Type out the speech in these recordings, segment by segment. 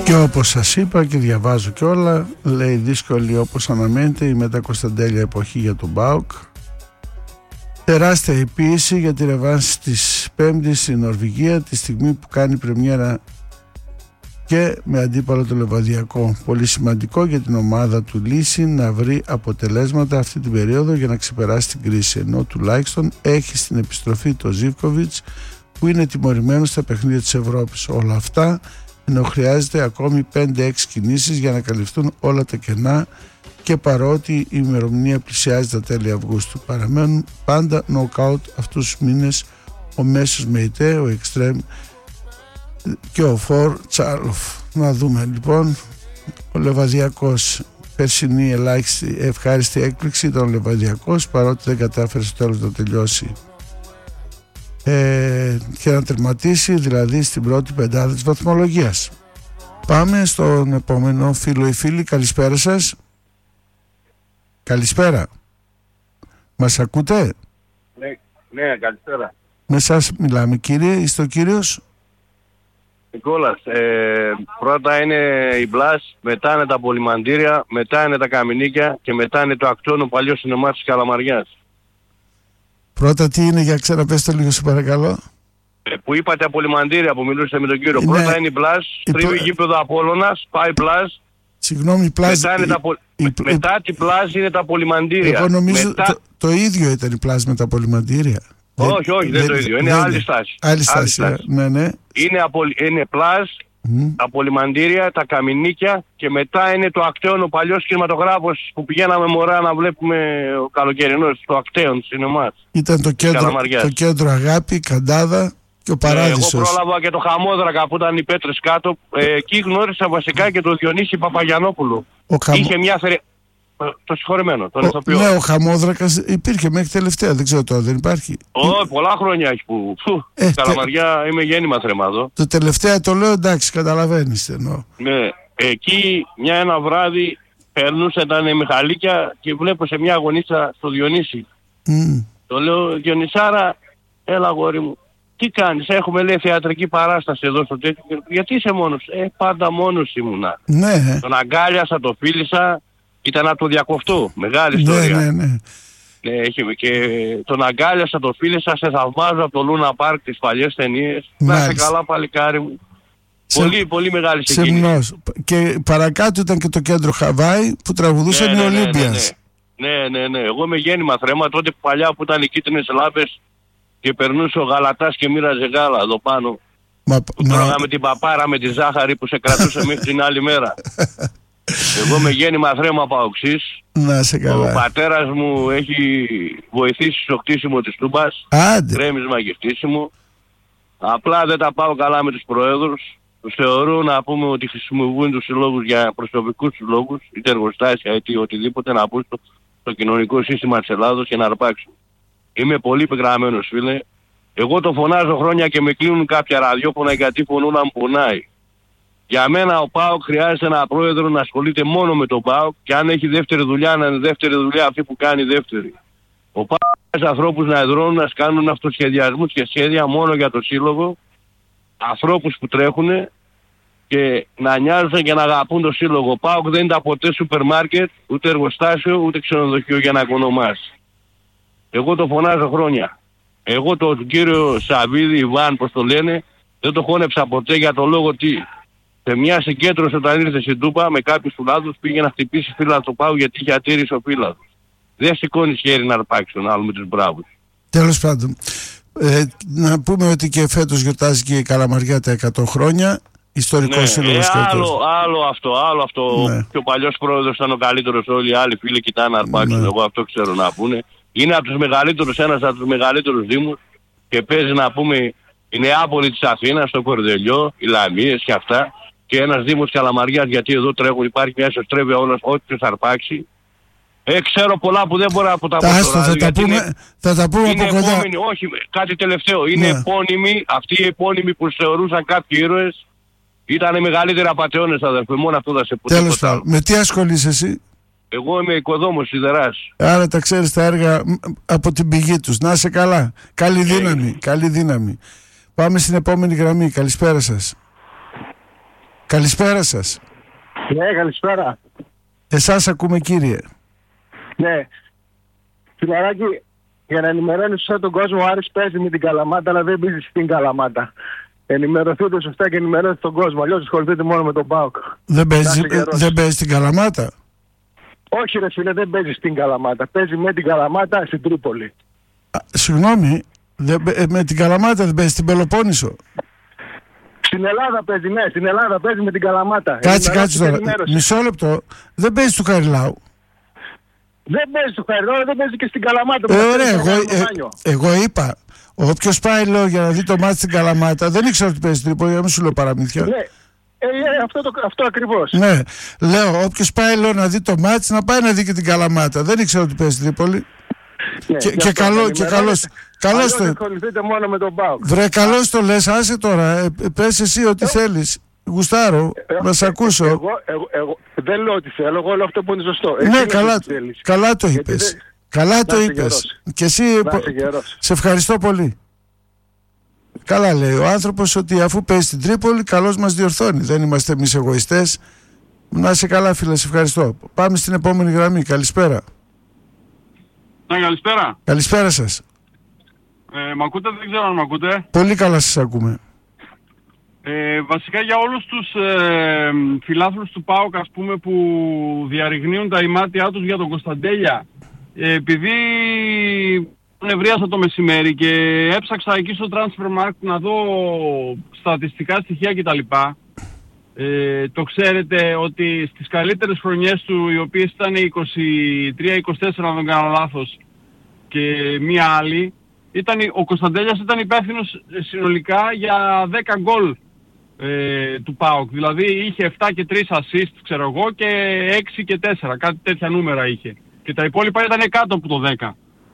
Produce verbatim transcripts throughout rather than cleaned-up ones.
Και όπως σας είπα και διαβάζω και όλα, λέει δύσκολη όπως αναμένεται η μετακωνσταντέλια εποχή για τον ΠΑΟΚ. Τεράστια η πίεση για τη ρεβάνση της Πέμπτης στην Νορβηγία τη στιγμή που κάνει πρεμιέρα και με αντίπαλο το Λεβαδιακό. Πολύ σημαντικό για την ομάδα του Λύση να βρει αποτελέσματα αυτή την περίοδο για να ξεπεράσει την κρίση, ενώ τουλάχιστον έχει στην επιστροφή το Ζίβκοβιτς που είναι τιμωρημένο στα παιχνίδια της Ευρώπης. Όλα αυτά ενώ χρειάζεται ακόμη πέντε έξι κινήσεις για να καλυφθούν όλα τα κενά και παρότι η ημερομηνία πλησιάζει τα τέλη Αυγούστου παραμένουν πάντα νοκάουτ αυτούς τους μήνες ο Μέσος Μεϊτέ, ο Εκστρέμ και ο Φορ Τσάρλοφ. Να δούμε λοιπόν. Ο Λεβαδιακός, περσινή ελάχιστη ευχάριστη έκπληξη ήταν ο Λεβαδιακός, παρότι δεν κατάφερε στο τέλος να τελειώσει ε, και να τερματίσει δηλαδή στην πρώτη πεντάδα της βαθμολογίας. Πάμε στον επόμενο φίλο ή φίλη. Καλησπέρα σας. Καλησπέρα. Μας ακούτε? Ναι, ναι, καλησπέρα. Με σας μιλάμε κύριε. Είστε ο κύριος? Νικόλας, ε, πρώτα είναι η Μπλάς, μετά είναι τα πολυμαντήρια, μετά είναι τα καμινίκια και μετά είναι το Ακτώνο παλιό σινεμά της Καλαμαριάς. Πρώτα τι είναι, για ξαναπέστε λίγο σε παρακαλώ. Ε, που είπατε απολυμαντήρια που μιλούσατε με τον κύριο. Είναι... Πρώτα είναι η Μπλάς, τρίβει προ... γήπεδο Απόλλωνας, πάει Μπλάς. Συγγνώμη, η Πλάζ... μετά, είναι η... τα πο... η... μετά την Πλάζ είναι τα πολυμαντήρια. Εγώ νομίζω μετά... το, το ίδιο ήταν η Πλάζ με τα πολυμαντήρια. Όχι, όχι, δεν, δεν το ίδιο. Είναι δεν... άλλη στάση. Άλλη στάση, άλλη στάση. Ναι, ναι. Είναι, απο... είναι Πλάζ, mm. τα πολυμαντήρια, τα καμινίκια και μετά είναι το Ακτέον, ο παλιός κινηματογράφος που πηγαίναμε μωρά να βλέπουμε ο καλοκαιρινός, το Ακτέον σινεμά. Ήταν το κέντρο, το κέντρο Αγάπη, Καντάδα και ο Παράδεισος. Ε, εγώ πρόλαβα και το Χαμόδρακα που ήταν οι πέτρες κάτω. Ε, εκεί γνώρισα βασικά και τον Διονύση Παπαγιανόπουλο. Ο Χαμ... Είχε μια θερε... Το συγχωρεμένο, τον ηθοποιό. Ναι, ο Χαμόδρακας υπήρχε μέχρι τελευταία, δεν ξέρω τώρα, δεν υπάρχει. Όχι, πολλά χρόνια έχει που. Ε, Καλαμαριά, τε... είμαι γέννημα θρεμάδο. Το τελευταία το λέω, εντάξει, καταλαβαίνεις εννοώ. Ναι, εκεί μια ένα βράδυ περνούσα, ήταν Μιχαλίκια και βλέπω σε μια γωνίτσα στο Διονύση. Mm. Το λέω, Διονυσάρα, έλα γόρι μου. Τι κάνεις, έχουμε λέει θεατρική παράσταση εδώ στο τέτοιο. Γιατί είσαι μόνος? Ε, πάντα μόνος ήμουνα. Ναι. Τον αγκάλιασα, το φίλησα, ήταν από το διακοφτό, μεγάλη ιστορία. Ναι, ναι, ναι. Ναι, έχει, και τον αγκάλιασα, το φίλησα, σε θαυμάζω από το Λούνα Πάρκ, τις παλιές ταινίες. Να είσαι καλά παλικάρι μου. Σε... Πολύ, πολύ μεγάλη συγκίνηση. Και παρακάτω ήταν και το κέντρο Χαβάη που τραγουδούσαν ναι, οι ναι, Ολύμπιας. Ναι, ναι, ναι, ναι. Εγώ είμαι γέννημα θρέμα, τότε παλιά που ήταν οι κίτρινες λάμπες και περνούσε ο Γαλατάς και μοίραζε γάλα εδώ πάνω. Μα, που μα... τρώγαμε την παπάρα με τη ζάχαρη που σε κρατούσε μέχρι την άλλη μέρα. Εγώ με γέννημα θρέμα παοξής. Να σε καλά. Ο πατέρας μου έχει βοηθήσει στο χτίσιμο της Τούμπας. Άντε. Κρέμισμα και χτίσιμο. Απλά δεν τα πάω καλά με τους προέδρους. Τους θεωρώ να πούμε ότι χρησιμοποιούν τους συλλόγους για προσωπικούς τους λόγους, είτε εργοστάσια είτε οτιδήποτε, να πούν στο, στο κοινωνικό σύστημα της Ελλάδος και να αρπάξουν. Είμαι πολύ πεγραμμένος φίλε. Εγώ το φωνάζω χρόνια και με κλείνουν κάποια ραδιόφωνα γιατί φωνούν να μου πονάει. Για μένα ο ΠΑΟΚ χρειάζεται ένα πρόεδρο να ασχολείται μόνο με τον ΠΑΟΚ και αν έχει δεύτερη δουλειά να είναι δεύτερη δουλειά αυτή που κάνει δεύτερη. Ο ΠΑΟΚ έχει ανθρώπους να εδρώνουν, να κάνουν αυτοσχεδιασμούς και σχέδια μόνο για το σύλλογο, ανθρώπους που τρέχουν και να νοιάζουν και να αγαπούν το σύλλογο. Ο ΠΑΟΚ δεν ήταν ποτέ σούπερ μάρκετ, ούτε εργοστάσιο, ούτε ξενοδοχείο για να οικονομάσει. Εγώ το φωνάζω χρόνια. Εγώ τον κύριο Σαββίδη, Ιβάν, πώς το λένε, δεν το χώνεψα ποτέ για το λόγο τι. Σε μια συγκέντρωση όταν ήρθε στην Τούπα με κάποιους φυλάδους πήγε να χτυπήσει φύλλα του ΠΑΟΚ γιατί είχε ατήρηση ο φύλλαδος. Δεν σηκώνει χέρι να αρπάξει τον άλλο με τους μπράβους. Τέλος πάντων, ε, να πούμε ότι και φέτος γιορτάζει και η Καλαμαριά τα εκατό χρόνια. Ιστορικό ναι, σύλλογος ε, και άλλο, άλλο αυτό, άλλο αυτό. Ναι. Και ο παλιός πρόεδρος ήταν ο καλύτερος, όλοι οι άλλοι φίλοι κοιτάνε να αρπάξουν. Ναι. Εγώ αυτό ξέρω να πούνε. Είναι από τους μεγαλύτερους, ένας από τους μεγαλύτερους δήμους και παίζει να πούμε η Νεάπολη της Αθήνας, το Κορδελιό, οι Λαμίες και αυτά. Και ένας δήμος Καλαμαριάς, γιατί εδώ τρέχουν, υπάρχει μια εσωστρέφεια όλος, ό,τι τους αρπάξει. Ε, ξέρω πολλά που δεν μπορώ από τα πω. Θα, θα, είναι, θα τα πούμε είναι από κοντά. Επόμενη, όχι, κάτι τελευταίο. Είναι ναι. επώνυμοι, αυτοί οι επώνυμοι που θεωρούσαν κάποιοι ήρωες, ήταν οι μεγαλύτεροι απατεώνες, αδερφέ. Μόνο αυτό θα σε πω. Τέλος πάντων. Με τι ασχολείσαι εσύ? Εγώ είμαι οικοδόμος σιδεράς. Άρα τα ξέρεις τα έργα από την πηγή τους. Να είσαι καλά. Καλή δύναμη. Καλή δύναμη. Πάμε στην επόμενη γραμμή. Καλησπέρα σας. Καλησπέρα σας. Ναι, καλησπέρα. Εσάς ακούμε, κύριε. Ναι. Φιλαράκι, για να ενημερώνει σωστά τον κόσμο, ο Άρης παίζει με την Καλαμάτα, αλλά δεν παίζει στην Καλαμάτα. Ενημερωθείτε σωστά και ενημερώστε τον κόσμο. Αλλιώς ασχοληθείτε μόνο με τον ΠΑΟΚ. Δεν παίζει, δεν παίζει στην Καλαμάτα. Όχι, ρε φίλε, δεν παίζει στην Καλαμάτα. Παίζει με την Καλαμάτα στην Τρίπολη. Α, συγγνώμη, δεν, με την Καλαμάτα δεν παίζει στην Πελοπόννησο. Στην Ελλάδα παίζει, ναι, στην Ελλάδα παίζει με την Καλαμάτα. Κάτσε, κάτσε τώρα. Μισό λεπτό. Δεν παίζει του Χαριλάου. Δεν παίζει του Χαριλάου, δεν παίζει και στην Καλαμάτα. Ε, ωραία, εγώ, ε, εγώ είπα. Όποιος πάει, λέω, για να δει το μάτι στην Καλαμάτα, δεν ήξερα ότι παίζει Τρίπολη, για να μην σου λέω παραμύθια. Ναι. Ε, ε, αυτό, το, αυτό ακριβώς. Ναι, λέω, όποιος πάει, λέω, να δει το μάτι, να πάει να δει και την Καλαμάτα. Δεν ήξερα ότι παίζει Τρίπολη. Ναι, και, και, καλό, και καλώς, καλώς το... ασχοληθείτε μόνο με τον ΠΑΟΚ. Βρε, καλώς το λες, άσε τώρα, ε, πες εσύ ό,τι ε, θέλεις. Γουστάρω, ε, να σ' ακούσω. Εγώ, εγώ, εγώ, δεν λέω ότι θέλω, εγώ λέω αυτό που είναι σωστό. Ναι, καλά, καλά το είπες. Δεν... Καλά το είπες. Και εσύ, σε ευχαριστώ πολύ. Καλά λέει ο άνθρωπος ότι αφού παίζει στην Τρίπολη, καλώς μας διορθώνει. Δεν είμαστε εμείς εγωιστές. Να είσαι καλά, φίλε, σε ευχαριστώ. Πάμε στην επόμενη γραμμή. Καλησπέρα. Ναι, καλησπέρα. Καλησπέρα σας. Ε, μ' ακούτε, δεν ξέρω αν μ' ακούτε. Πολύ καλά σας ακούμε. Ε, βασικά για όλους τους ε, φιλάθλους του ΠΑΟΚ, ας πούμε, που διαρριγνύουν τα ημάτια τους για τον Κωνσταντέλια, ε, επειδή νευρίασα το μεσημέρι και έψαξα εκεί στο Transfermarkt να δω στατιστικά στοιχεία κτλ. Ε, το ξέρετε ότι στις καλύτερες χρονιές του, οι οποίες ήταν είκοσι τρία είκοσι τέσσερα αν δεν κάνω λάθος, και μία άλλη, ήταν, ο Κωνσταντέλιας ήταν υπεύθυνος συνολικά για δέκα γκολ ε, του ΠΑΟΚ. Δηλαδή είχε επτά και τρία assist, ξέρω εγώ, και έξι και τέσσερα, κάτι τέτοια νούμερα είχε. Και τα υπόλοιπα ήταν κάτω από το δέκα.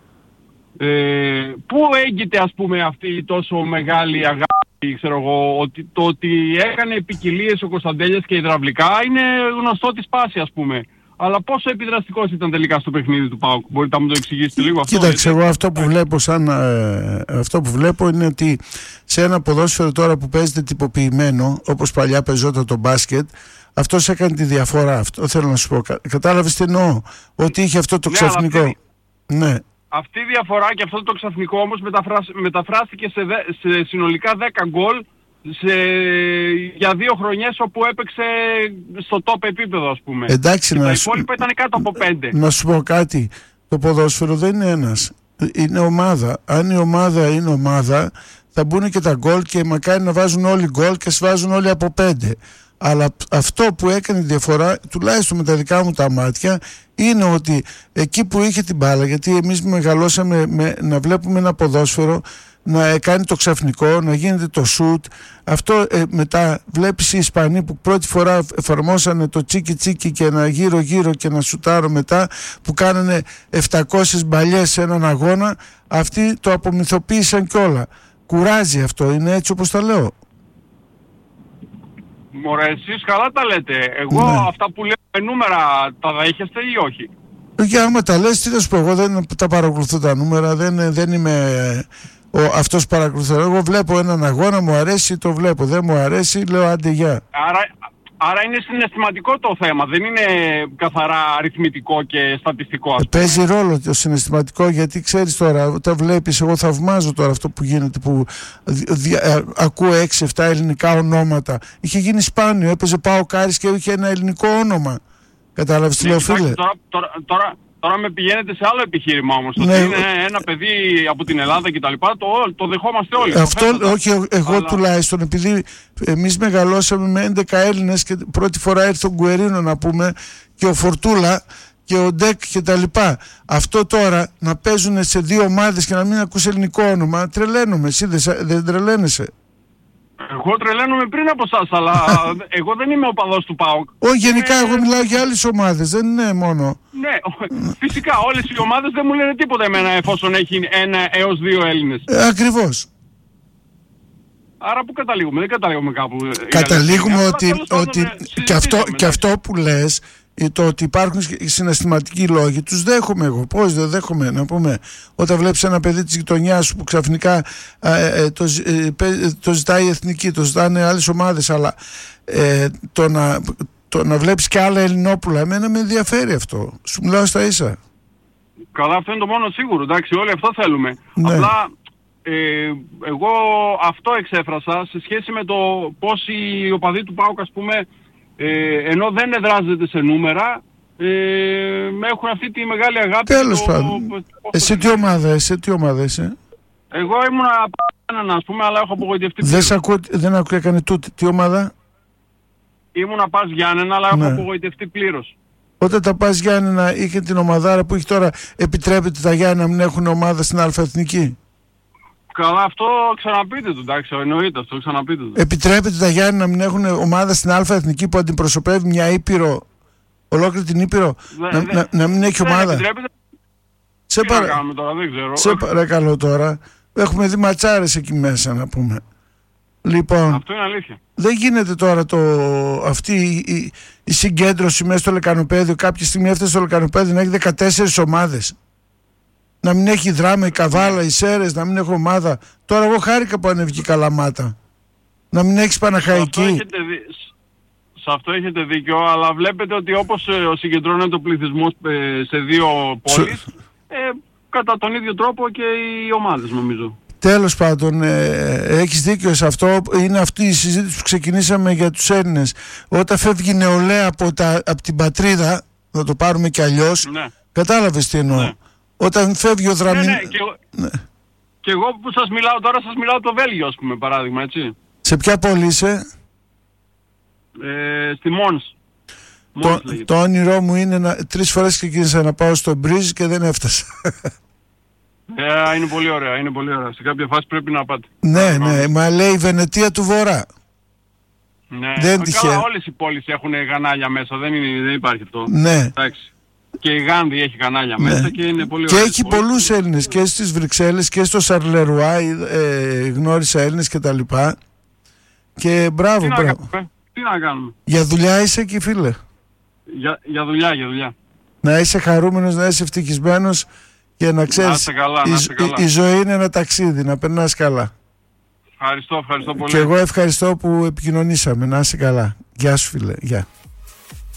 Ε, πού έγκυται, ας πούμε, αυτή η τόσο μεγάλη αγάπη, ξέρω εγώ, ότι το ότι έκανε ποικιλίες ο Κωνσταντέλιας και υδραυλικά είναι γνωστό της πάση, ας πούμε. Αλλά πόσο επιδραστικός ήταν τελικά στο παιχνίδι του ΠΑΟΚ? Μπορείτε να μου το εξηγήσετε λίγο αυτό? Κοίταξε, εγώ αυτό που βλέπω σαν, ε, αυτό που βλέπω είναι ότι σε ένα ποδόσφαιρο τώρα που παίζεται τυποποιημένο, όπως παλιά παίζονταν το μπάσκετ, αυτός έκανε τη διαφορά. Αυτό θέλω να σου πω. Κατάλαβες τι εννοώ? Ότι είχε αυτό το ξαφνικό. Ναι, αυτή... ναι. Αυτή η διαφορά και αυτό το ξαφνικό όμως μεταφράσ... μεταφράστηκε σε, δε... σε συνολικά δέκα γκολ σε... για δύο χρονιές όπου έπαιξε στο top επίπεδο, ας πούμε. Εντάξει, και να τα σου... υπόλοιπα ήταν κάτω από πέντε. Να σου πω κάτι. Το ποδόσφαιρο δεν είναι ένας. Είναι ομάδα. Αν η ομάδα είναι ομάδα, θα μπουν και τα γκολ και μακάρι να βάζουν όλοι γκολ και σβάζουν όλοι από πέντε. Αλλά αυτό που έκανε τη διαφορά, τουλάχιστον με τα δικά μου τα μάτια, είναι ότι εκεί που είχε την μπάλα, γιατί εμείς μεγαλώσαμε με, να βλέπουμε ένα ποδόσφαιρο να κάνει το ξαφνικό, να γίνεται το σουτ. Αυτό ε, μετά βλέπεις οι Ισπανοί που πρώτη φορά εφαρμόσανε το τσίκι τσίκι και ένα γύρω γύρω και ένα σουτάρο μετά, που κάνανε επτακόσιες μπαλιές σε έναν αγώνα. Αυτοί το απομυθοποίησαν κιόλα. Κουράζει αυτό, είναι έτσι όπως τα λέω. Μωρέ, εσείς καλά τα λέτε. Εγώ ναι. αυτά που λέω με νούμερα τα δέχεστε ή όχι? Για άμα τα λες, τι θα σου πω, εγώ δεν τα παρακολουθώ τα νούμερα, δεν, δεν είμαι ο, αυτός που παρακολουθώ. Εγώ βλέπω έναν αγώνα, μου αρέσει, το βλέπω, δεν μου αρέσει, λέω άντε γεια. Άρα, άρα είναι συναισθηματικό το θέμα, δεν είναι καθαρά αριθμητικό και στατιστικό, ας πούμε. Παίζει ρόλο το συναισθηματικό, γιατί ξέρεις τώρα, όταν βλέπεις, εγώ θαυμάζω τώρα αυτό που γίνεται, που δια, α, ακούω έξι εφτά ελληνικά ονόματα. Είχε γίνει σπάνιο, έπαιζε ΠΑΟΚ Άρης και είχε ένα ελληνικό όνομα. Κατάλαβες τι λέω, φίλε? Τώρα, τώρα, τώρα, τώρα με πηγαίνετε σε άλλο επιχείρημα όμως. Ναι. Ότι είναι ένα παιδί από την Ελλάδα και τα λοιπά, το, το δεχόμαστε όλοι. Αυτό, το όχι, εγώ αλλά... τουλάχιστον, επειδή εμείς μεγαλώσαμε με έντεκα Έλληνες και πρώτη φορά ήρθε ο Γκουερίνο, να πούμε, και ο Φορτούλα και ο Ντεκ και τα λοιπά. Αυτό τώρα να παίζουν σε δύο ομάδες και να μην ακούς ελληνικό όνομα, τρελαίνομαι. Εσύ δεν, δεν τρελαίνεσαι? Εγώ τρελαίνομαι πριν από εσάς, αλλά εγώ δεν είμαι οπαδός του ΠΑΟΚ. Όχι, γενικά εγώ μιλάω για άλλες ομάδες, δεν είναι μόνο. Ναι, φυσικά όλες οι ομάδες δεν μου λένε τίποτα εμένα εφόσον έχει ένα έως δύο Έλληνες. Ε, ακριβώς. Άρα που καταλήγουμε, δεν καταλήγουμε κάπου. Καταλήγουμε ότι, ότι και, αυτό, και αυτό που λες Το ότι υπάρχουν συναισθηματικοί λόγοι τους δέχομαι εγώ. Πώς δεν δέχομαι, να πούμε, όταν βλέπεις ένα παιδί της γειτονιάς σου που ξαφνικά ε, ε, το, ε, το ζητάει η εθνική, το ζητάνε άλλες ομάδες, αλλά ε, το, να, το να βλέπεις και άλλα Ελληνόπουλα, εμένα με ενδιαφέρει αυτό. Σου μιλάω στα ίσα. Καλά, αυτό είναι το μόνο σίγουρο, εντάξει, όλοι αυτό θέλουμε. Ναι. Απλά ε, εγώ αυτό εξέφρασα σε σχέση με το πώς οι οπαδοί του ΠΑΟΚ, ας πούμε, Ε, ενώ δεν εδράζεται σε νούμερα, ε, έχουν αυτή τη μεγάλη αγάπη. Τέλος το, πάντων. το, Εσύ τι ομάδα είσαι, τι ομάδα είσαι? Εγώ ήμουν έναν, ας πούμε, αλλά έχω απογοητευτεί. Δεν σ' ακούω, δεν ακούω, έκανε τούτη. Τι ομάδα? Ήμουν Πας Γιάννενα, αλλά Ναι. έχω απογοητευτεί πλήρως. Όταν τα Πας Γιάννενα είχε την ομαδάρα που έχει τώρα, επιτρέπεται τα Γιάννενα να μην έχουν ομάδα στην αλφαεθνική? Καλά, αυτό ξαναπείτε το, εντάξει, εννοείται αυτό, ξαναπείτε το. Επιτρέπεται τα Γιάννενα να μην έχουν ομάδα στην αλφαεθνική που αντιπροσωπεύει μια Ήπειρο, ολόκληρη την Ήπειρο, Δε, να, δε, να, να μην έχει δεν ομάδα? επιτρέπεται. Σε, Τι παρα... να κάνουμε τώρα, δεν ξέρω. σε παρακαλώ τώρα. Έχουμε δει ματσάρες εκεί μέσα, να πούμε. Λοιπόν, Αυτό είναι αλήθεια. δεν γίνεται τώρα το, αυτή η, η, η συγκέντρωση μέσα στο Λεκανοπέδιο. Κάποια στιγμή έφτασε στο Λεκανοπέδιο να έχει δεκατέσσερις ομάδες. Να μην έχει Δράμα, η Καβάλα, οι Σέρες, να μην έχω ομάδα. Τώρα εγώ χάρηκα που ανέβηκε η Καλαμάτα. Να μην έχεις Παναχαϊκή. Σε αυτό έχετε, δι... σε αυτό έχετε δίκιο, αλλά βλέπετε ότι όπως ε, συγκεντρώνεται ο πληθυσμός ε, σε δύο πόλεις, ε, κατά τον ίδιο τρόπο και οι ομάδες, νομίζω. Τέλος πάντων, ε, έχεις δίκιο σε αυτό. Είναι αυτή η συζήτηση που ξεκινήσαμε για τους Έλληνες. Όταν φεύγει η νεολαία από, τα, από την πατρίδα, να το πάρουμε κι αλλιώς, Ναι. κατάλαβες τι εννοώ. Ναι. Όταν φεύγει ο Δραμιν... Ναι, ναι, και, εγώ, ναι. και εγώ που σας μιλάω τώρα, σας μιλάω το Βέλγιο, ας πούμε, παράδειγμα, έτσι. Σε ποια πόλη είσαι? Ε, στη Μόνς. Το, Μόνς λέγεται. το όνειρό μου είναι να, τρεις φορές ξεκίνησα να πάω στο Μπρίζ και δεν έφτασα. Ε, είναι πολύ ωραία, είναι πολύ ωραία. Σε κάποια φάση πρέπει να πάτε. Ναι, ναι, μα λέει η Βενετία του Βορρά. Ναι. Δεν Ε, τυχαίο. καλά, όλες οι πόλεις έχουν γανάλια μέσα, δεν, είναι, δεν υπάρχει αυτό. Ναι. Εντάξει. Και η Γάνδη έχει κανάλια Ναι. μέσα και είναι πολύ Και ωραία. έχει πολλούς Έλληνες και στις Βρυξέλλες και στο Σαρλερουά, ε, γνώρισα Έλληνες και τα λοιπά. Και μπράβο, Τι να μπράβο. κάνουμε, τι να κάνουμε. Για δουλειά είσαι εκεί, φίλε? Για, για δουλειά, για δουλειά. Να είσαι χαρούμενος, να είσαι ευτυχισμένος και να ξέρεις, είστε καλά, να η, είστε καλά. η, η ζωή είναι ένα ταξίδι, να περνάς καλά. Ευχαριστώ, ευχαριστώ πολύ. Και εγώ ευχαριστώ που επικοινωνήσαμε. Να είσαι καλά. Γεια σου, φίλε. Γεια.